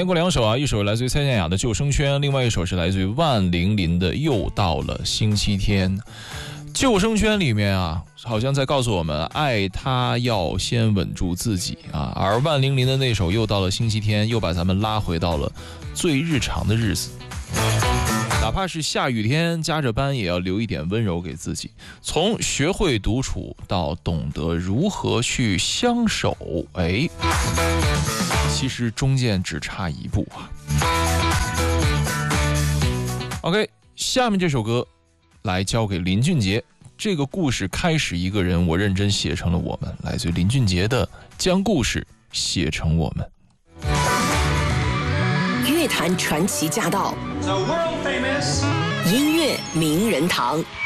连过两首啊，一首来自于蔡健雅的《救生圈》，另外一首是来自于万玲玲的《又到了星期天》。救生圈里面啊，好像在告诉我们，爱他要先稳住自己啊。而万玲玲的那首《又到了星期天》，又把咱们拉回到了最日常的日子。哪怕是下雨天加着班，也要留一点温柔给自己。从学会独处到懂得如何去相守，其实中间只差一步啊。OK， 下面这首歌来交给林俊杰。这个故事开始一个人，我认真写成了我们，来自于林俊杰的《将故事写成我们》。 乐坛传奇驾到，音乐名人堂。